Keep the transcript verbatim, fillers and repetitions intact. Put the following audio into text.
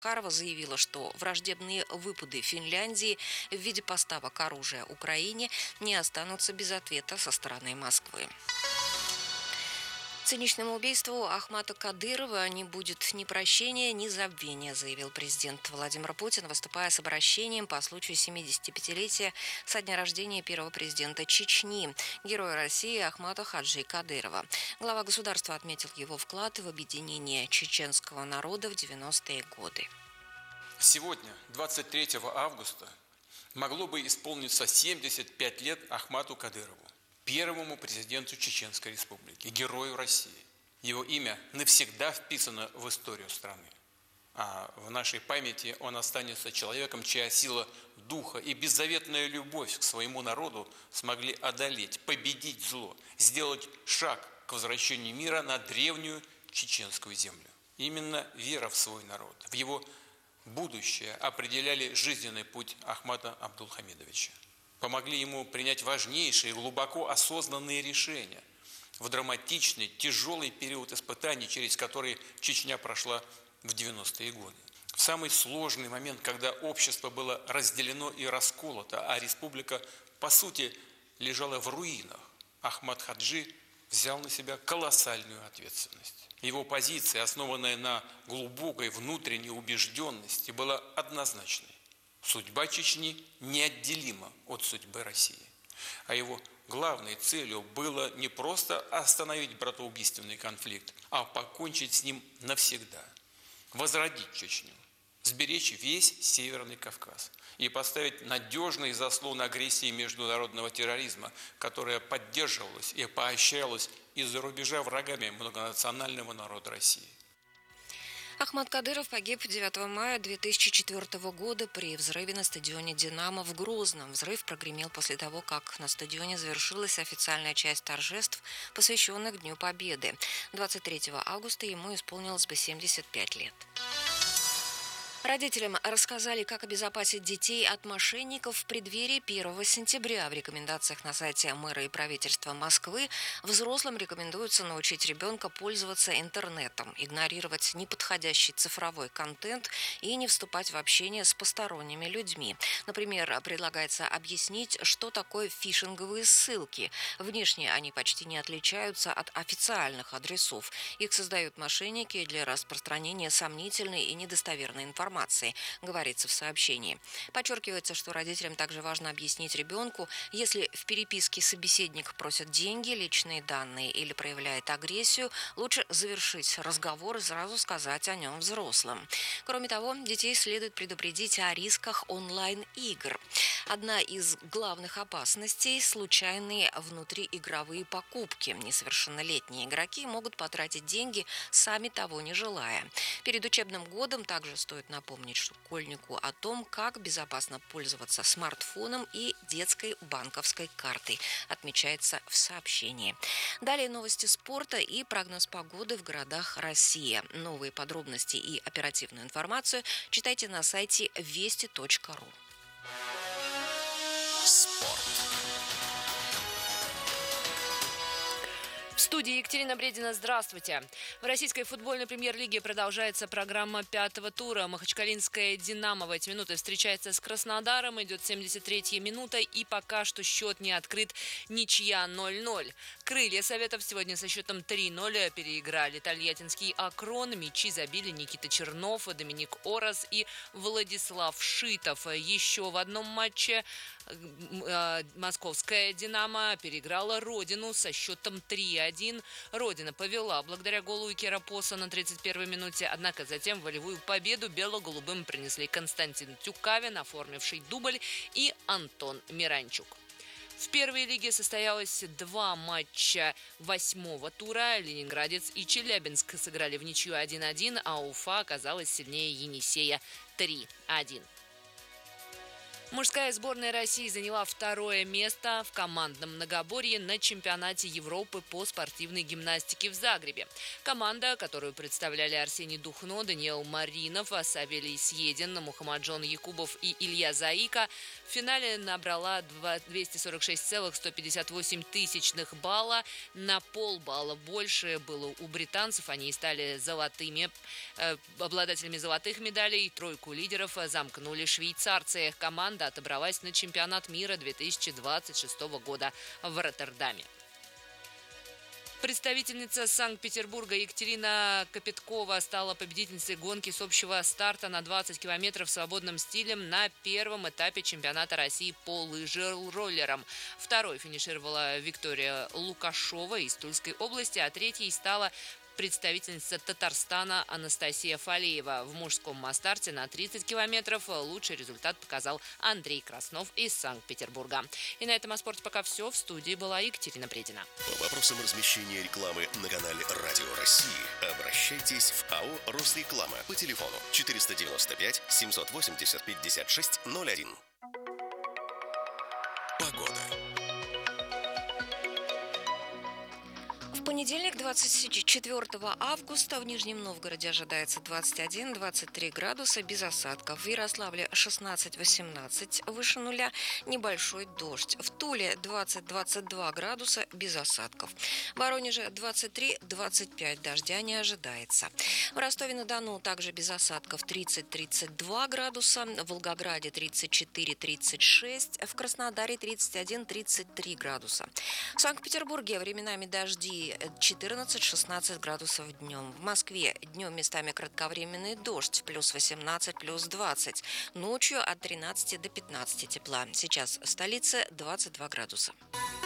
Карова заявила, что враждебные выпады Финляндии в виде поставок оружия Украине не останутся без ответа со стороны Москвы. Циничному убийству Ахмата Кадырова не будет ни прощения, ни забвения, заявил президент Владимир Путин, выступая с обращением по случаю семидесятипятилетия со дня рождения первого президента Чечни, героя России Ахмата Хаджи Кадырова. Глава государства отметил его вклад в объединение чеченского народа в девяностые годы. Сегодня, двадцать третьего августа, могло бы исполниться семьдесят пять лет Ахмату Кадырову, первому президенту Чеченской Республики, герою России. Его имя навсегда вписано в историю страны. А в нашей памяти он останется человеком, чья сила духа и беззаветная любовь к своему народу смогли одолеть, победить зло, сделать шаг к возвращению мира на древнюю чеченскую землю. Именно вера в свой народ, в его будущее определяли жизненный путь Ахмата Абдулхамидовича. Помогли ему принять важнейшие, глубоко осознанные решения в драматичный, тяжелый период испытаний, через который Чечня прошла в девяностые годы. В самый сложный момент, когда общество было разделено и расколото, а республика, по сути, лежала в руинах, Ахмат Хаджи взял на себя колоссальную ответственность. Его позиция, основанная на глубокой внутренней убежденности, была однозначной. Судьба Чечни неотделима от судьбы России. А его главной целью было не просто остановить братоубийственный конфликт, а покончить с ним навсегда. Возродить Чечню, сберечь весь Северный Кавказ и поставить надежный заслон агрессии международного терроризма, которая поддерживалась и поощрялась из-за рубежа врагами многонационального народа России. Ахмат Кадыров погиб девятого мая две тысячи четвёртого года при взрыве на стадионе «Динамо» в Грозном. Взрыв прогремел после того, как на стадионе завершилась официальная часть торжеств, посвященных Дню Победы. двадцать третьего августа ему исполнилось бы семьдесят пять лет. Родителям рассказали, как обезопасить детей от мошенников в преддверии первого сентября. В рекомендациях на сайте мэра и правительства Москвы взрослым рекомендуется научить ребенка пользоваться интернетом, игнорировать неподходящий цифровой контент и не вступать в общение с посторонними людьми. Например, предлагается объяснить, что такое фишинговые ссылки. Внешне они почти не отличаются от официальных адресов. Их создают мошенники для распространения сомнительной и недостоверной информации. Говорится в сообщении. Подчеркивается, что родителям также важно объяснить ребенку, если в переписке собеседник просит деньги, личные данные или проявляет агрессию, лучше завершить разговор и сразу сказать о нем взрослым. Кроме того, детей следует предупредить о рисках онлайн-игр. Одна из главных опасностей – случайные внутриигровые покупки. Несовершеннолетние игроки могут потратить деньги, сами того не желая. Перед учебным годом также стоит напомнить, Напомнить школьнику о том, как безопасно пользоваться смартфоном и детской банковской картой, отмечается в сообщении. Далее новости спорта и прогноз погоды в городах России. Новые подробности и оперативную информацию читайте на сайте вести точка ру. Спорт. В студии Екатерина Бредина. Здравствуйте. В российской футбольной премьер-лиге продолжается программа пятого тура. Махачкалинская «Динамо» в эти минуты встречается с Краснодаром. Идет семьдесят третья минута, и пока что счет не открыт. Ничья ноль ноль. Крылья Советов сегодня со счетом три ноль переиграли тольяттинский «Акрон». Мячи забили Никита Чернов, Доминик Орос и Владислав Шитов. Еще в одном матче московская «Динамо» переиграла «Родину» со счетом три один. «Родина» повела благодаря голу Икера Поса на тридцать первой минуте, однако затем волевую победу бело-голубым принесли Константин Тюкавин, оформивший дубль, и Антон Миранчук. В первой лиге состоялось два матча восьмого тура. Ленинградец и Челябинск сыграли в ничью один один, а Уфа оказалась сильнее Енисея три один. Мужская сборная России заняла второе место в командном многоборье на чемпионате Европы по спортивной гимнастике в Загребе. Команда, которую представляли Арсений Духно, Даниил Маринов, Савелий Съедин, Мухаммаджон Якубов и Илья Заика, в финале набрала двести сорок шесть целых сто пятьдесят восемь тысячных балла. На полбалла больше было у британцев. Они стали золотыми, э, обладателями золотых медалей. Тройку лидеров замкнули швейцарцы. Команда отобралась на чемпионат мира две тысячи двадцать шестого года в Роттердаме. Представительница Санкт-Петербурга Екатерина Копяткова стала победительницей гонки с общего старта на двадцать километров свободным стилем на первом этапе чемпионата России по лыжероллерам. Второй финишировала Виктория Лукашова из Тульской области, а третьей стала представительница Татарстана Анастасия Фалеева. В мужском масс-старте на тридцать километров лучший результат показал Андрей Краснов из Санкт-Петербурга. И на этом о спорте пока все. В студии была Екатерина Предина. По вопросам размещения рекламы на канале Радио России обращайтесь в АО «Росреклама» по телефону четыреста девяносто пять семьсот восемьдесят пятьдесят шесть ноль один. Погода. В понедельник, двадцать четвёртого августа, в Нижнем Новгороде ожидается двадцать один - двадцать три градуса без осадков. В Ярославле шестнадцать - восемнадцать выше нуля, небольшой дождь. В Туле двадцать - двадцать два градуса без осадков. В Воронеже двадцать три - двадцать пять, дождя не ожидается. В Ростове-на-Дону также без осадков тридцать - тридцать два градуса. В Волгограде тридцать четыре - тридцать шесть. В Краснодаре тридцать один - тридцать три градуса. В Санкт-Петербурге временами дожди четырнадцать - шестнадцать градусов днем. В Москве днем местами кратковременный дождь, плюс восемнадцать, плюс двадцать. Ночью от тринадцати до пятнадцати тепла. Сейчас в столице двадцать два градуса.